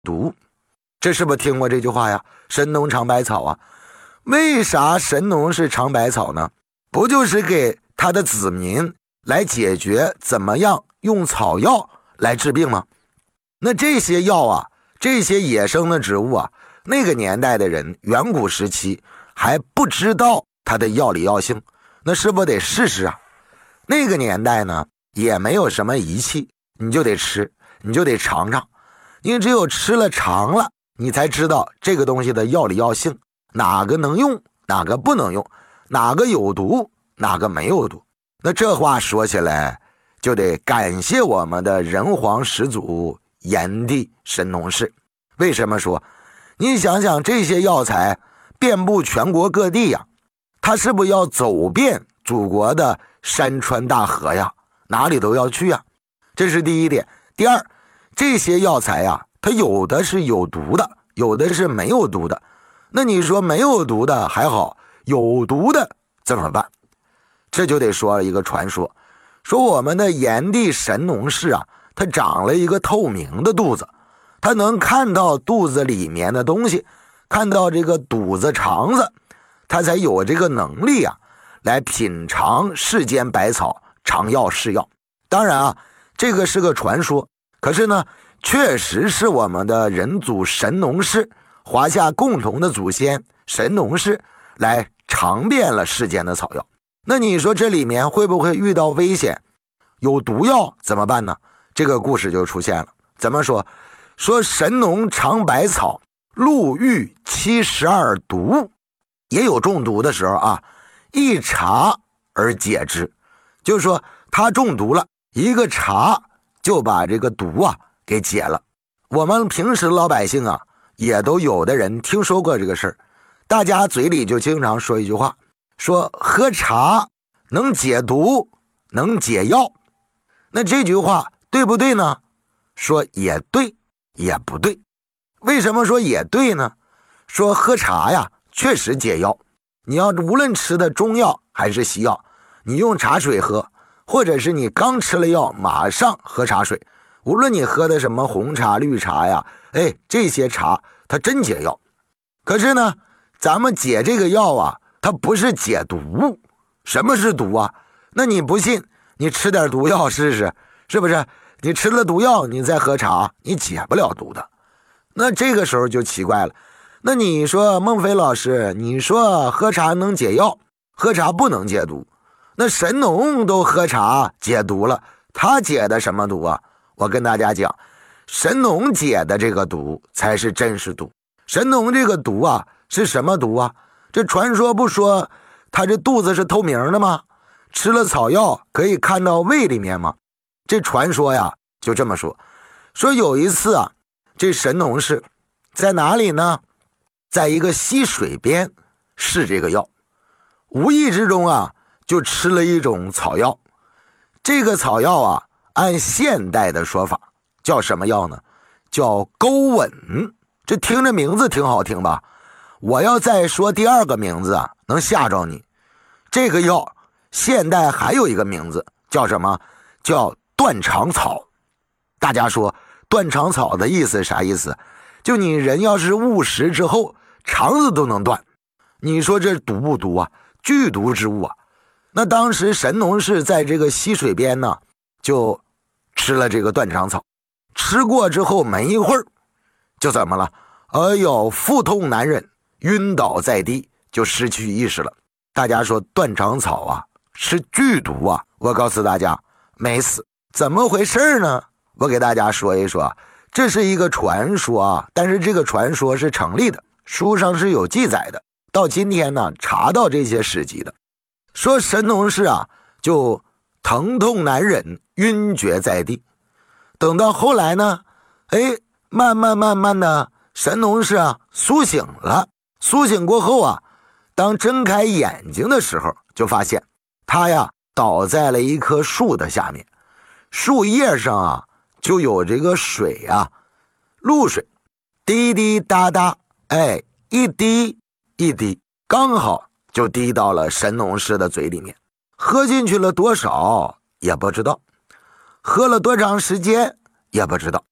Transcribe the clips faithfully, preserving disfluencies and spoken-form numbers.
毒。这是不是听过这句话呀？神农尝百草啊。为啥神农是尝百草呢？不就是给他的子民来解决怎么样用草药来治病吗？那这些药啊，这些野生的植物啊，那个年代的人远古时期还不知道它的药理药性，那是不是得试试啊？那个年代呢也没有什么仪器，你就得吃，你就得尝尝，你只有吃了尝了，你才知道这个东西的药理药性，哪个能用，哪个不能用，哪个有毒，哪个没有毒。那这话说起来就得感谢我们的人皇始祖炎帝神农氏。为什么说？你想想这些药材遍布全国各地呀，他是不是要走遍祖国的山川大河呀？哪里都要去呀。这是第一点。第二，这些药材呀，它有的是有毒的，有的是没有毒的。那你说没有毒的还好，有毒的怎么办？这就得说了一个传说，说我们的炎帝神农氏啊，他长了一个透明的肚子，他能看到肚子里面的东西，看到这个肚子肠子，他才有这个能力啊，来品尝世间百草，尝药试药。当然啊，这个是个传说，可是呢，确实是我们的人祖神农氏，华夏共同的祖先神农氏来尝遍了世间的草药。那你说这里面会不会遇到危险？有毒药怎么办呢？这个故事就出现了。怎么说？说神农尝百草，路遇七十二毒，也有中毒的时候啊，一茶而解之，就是说他中毒了，一个茶就把这个毒啊给解了。我们平时老百姓啊，也都有的人听说过这个事儿，大家嘴里就经常说一句话，说喝茶能解毒，能解药。那这句话对不对呢？说也对，也不对。为什么说也对呢？说喝茶呀，确实解药。你要无论吃的中药还是西药，你用茶水喝，或者是你刚吃了药马上喝茶水，无论你喝的什么红茶绿茶呀，哎，这些茶它真解药。可是呢，咱们解这个药啊，它不是解毒。什么是毒啊？那你不信，你吃点毒药试试，是不是？你吃了毒药你再喝茶，你解不了毒的。那这个时候就奇怪了，那你说孟非老师，你说喝茶能解药，喝茶不能解毒，那神农都喝茶解毒了，他解的什么毒啊？我跟大家讲，神农解的这个毒才是真实毒。神农这个毒啊，是什么毒啊？这传说不说他这肚子是透明的吗？吃了草药可以看到胃里面吗？这传说呀就这么说。说有一次啊，这神农氏在哪里呢？在一个溪水边试这个药，无意之中啊就吃了一种草药。这个草药啊，按现代的说法叫什么药呢？叫钩吻。这听着名字挺好听吧？我要再说第二个名字啊，能吓着你。这个药现代还有一个名字叫什么？叫断肠草。大家说断肠草的意思是啥意思？就你人要是误食之后肠子都能断。你说这毒不毒啊？剧毒之物啊。那当时神农氏在这个溪水边呢，就吃了这个断肠草。吃过之后没一会儿就怎么了？哎呦，腹痛难忍，晕倒在地，就失去意识了。大家说断肠草啊是剧毒啊，我告诉大家没死。怎么回事呢？我给大家说一说，这是一个传说啊，但是这个传说是成立的，书上是有记载的，到今天呢查到这些史籍的。说神农氏啊就疼痛难忍，晕厥在地。等到后来呢，哎，慢慢慢慢的神农氏啊苏醒了。苏醒过后啊，当睁开眼睛的时候，就发现他呀倒在了一棵树的下面，树叶上啊就有这个水啊，露水，滴滴答答，哎，一滴一滴，刚好就滴到了神农氏的嘴里面。喝进去了多少也不知道，喝了多长时间也不知道，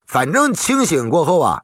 反正清醒过后啊，